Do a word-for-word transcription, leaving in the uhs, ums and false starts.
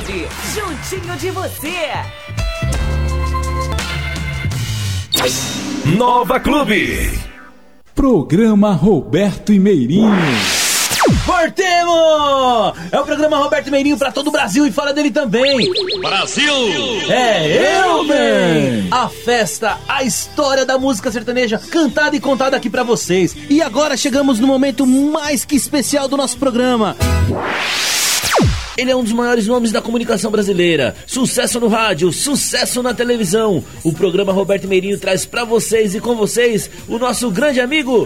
Clube, juntinho de você. Nova Clube. Programa Roberto e Meirinho. Voltemos! É o programa Roberto e Meirinho pra todo o Brasil e fora dele também. Brasil! É eu, man! A festa, a história da música sertaneja cantada e contada aqui pra vocês. E agora chegamos no momento mais que especial do nosso programa. Ele é um dos maiores nomes da comunicação brasileira. Sucesso no rádio, sucesso na televisão. O programa Roberto e Meirinho traz pra vocês e com vocês o nosso grande amigo